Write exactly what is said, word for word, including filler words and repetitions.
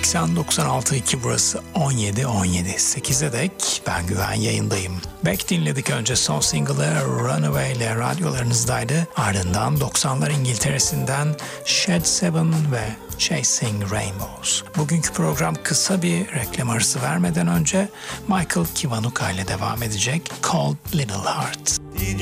seksen doksan altı iki burası on yedi on yedi. sekize dek ben Güven yayındayım. Beck dinledik, önce son single'ı Runaway ile radyolarınızdaydı. Ardından doksanlar İngiltere'sinden Shed Seven ve Chasing Rainbows. Bugünkü program kısa bir reklam arası vermeden önce Michael Kiwanuka ile devam edecek. Cold Little Heart.